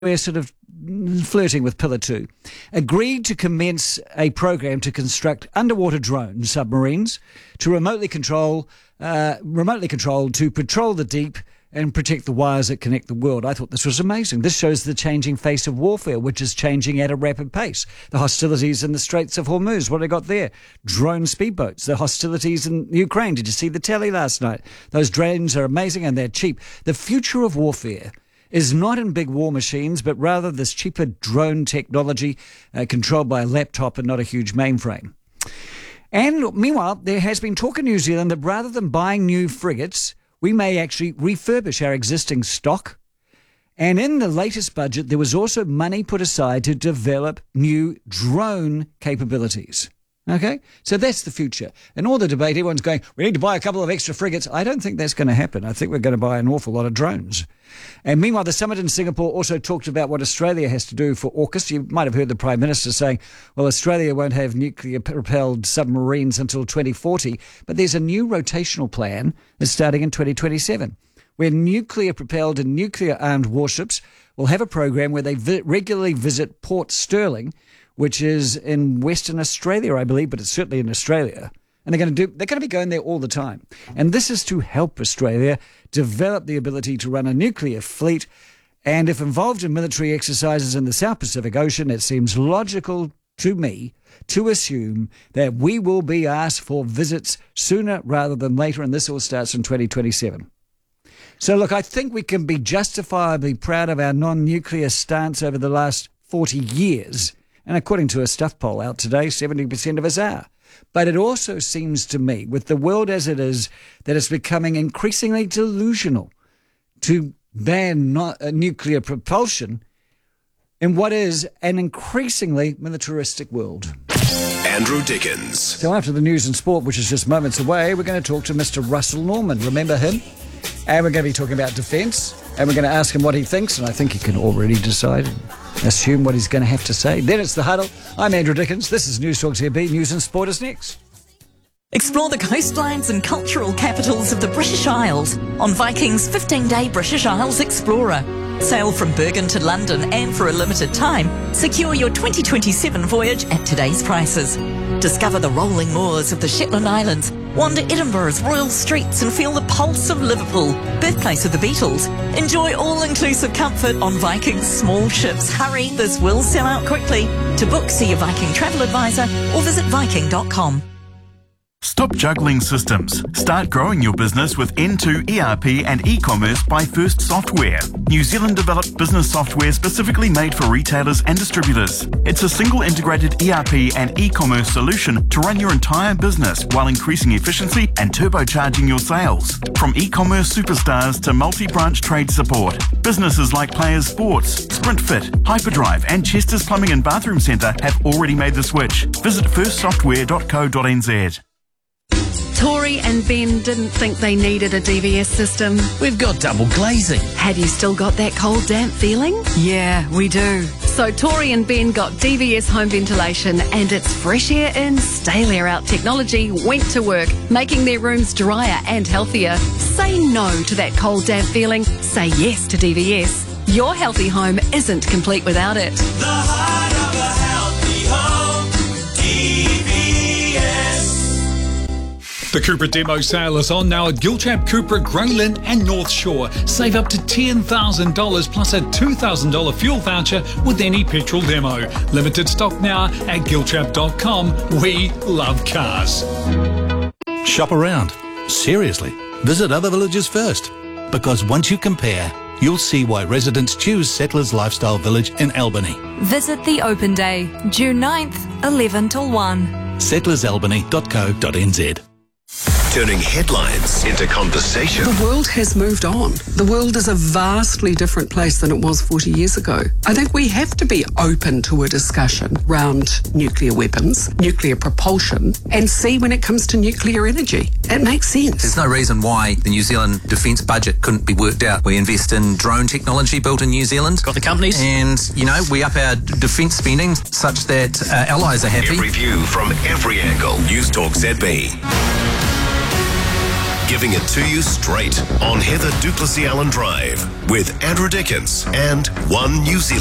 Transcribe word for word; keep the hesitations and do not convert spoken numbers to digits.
we're sort of flirting with Pillar Two, agreed to commence a program to construct underwater drone submarines to remotely control, uh, remotely controlled to patrol the deep and protect the wires that connect the world. I thought this was amazing. This shows the changing face of warfare, which is changing at a rapid pace. The hostilities in the Straits of Hormuz, what have I got there? Drone speedboats. The hostilities in Ukraine. Did you see the tally last night? Those drones are amazing and they're cheap. The future of warfare is not in big war machines, but rather this cheaper drone technology uh, controlled by a laptop and not a huge mainframe. And meanwhile, there has been talk in New Zealand that rather than buying new frigates, we may actually refurbish our existing stock. And in the latest budget, there was also money put aside to develop new drone capabilities. Okay? So that's the future. In all the debate, everyone's going, we need to buy a couple of extra frigates. I don't think that's going to happen. I think we're going to buy an awful lot of drones. And meanwhile, the summit in Singapore also talked about what Australia has to do for AUKUS. You might have heard the Prime Minister saying, well, Australia won't have nuclear-propelled submarines until twenty forty, but there's a new rotational plan that's starting in twenty twenty-seven, where nuclear-propelled and nuclear-armed warships will have a program where they vi- regularly visit Port Stirling, which is in Western Australia, I believe, but it's certainly in Australia. And they're going to do, they're going to be going there all the time. And this is to help Australia develop the ability to run a nuclear fleet. And if involved in military exercises in the South Pacific Ocean, it seems logical to me to assume that we will be asked for visits sooner rather than later. And this all starts in twenty twenty-seven. So, look, I think we can be justifiably proud of our non-nuclear stance over the last forty years. And according to a Stuff poll out today, seventy percent of us are. But it also seems to me, with the world as it is, that it's becoming increasingly delusional to ban not, uh, nuclear propulsion in what is an increasingly militaristic world. Andrew Dickens. So after the news and sport, which is just moments away, we're going to talk to Mister Russell Norman. Remember him? And we're going to be talking about defence. And we're going to ask him what he thinks. And I think he can already decide and assume what he's going to have to say. Then it's The Huddle. I'm Andrew Dickens. This is News Talk T V. News and Sport is next. Explore the coastlines and cultural capitals of the British Isles on Viking's fifteen-day British Isles Explorer. Sail from Bergen to London and for a limited time, secure your twenty twenty-seven voyage at today's prices. Discover the rolling moors of the Shetland Islands, wander Edinburgh's royal streets and feel the pulse of Liverpool, birthplace of the Beatles. Enjoy all-inclusive comfort on Viking's small ships. Hurry, this will sell out quickly. To book, see your Viking travel advisor or visit viking dot com. Stop juggling systems. Start growing your business with N two E R P and e-commerce by First Software. New Zealand developed business software specifically made for retailers and distributors. It's a single integrated E R P and e-commerce solution to run your entire business while increasing efficiency and turbocharging your sales. From e-commerce superstars to multi-branch trade support, businesses like Players Sports, Sprintfit, Hyperdrive and Chester's Plumbing and Bathroom Centre have already made the switch. Visit first software dot co dot n z. Tori and Ben didn't think they needed a D V S system. We've got double glazing. Have you still got that cold, damp feeling? Yeah, we do. So Tori and Ben got D V S home ventilation, and its fresh air in, stale air out technology went to work, making their rooms drier and healthier. Say no to that cold, damp feeling. Say yes to D V S. Your healthy home isn't complete without it. The heart of a healthy home, D V S. The Cupra demo sale is on now at Gilchap, Cupra, Grey Lynn and North Shore. Save up to ten thousand dollars plus a two thousand dollars fuel voucher with any petrol demo. Limited stock now at gilchap dot com. We love cars. Shop around. Seriously. Visit other villages first. Because once you compare, you'll see why residents choose Settlers Lifestyle Village in Albany. Visit the open day, June ninth, eleven till one. settlers albany dot co dot n z. Turning headlines into conversation. The world has moved on. The world is a vastly different place than it was forty years ago. I think we have to be open to a discussion around nuclear weapons, nuclear propulsion, and see when it comes to nuclear energy. It makes sense. There's no reason why the New Zealand defence budget couldn't be worked out. We invest in drone technology built in New Zealand. Got the companies. And, you know, we up our defence spending such that uh, allies are happy. Every view from every angle. News Talk Z B. giving it to you straight on Heather Duplessis Allen Drive with Andrew Dickens and One New Zealand.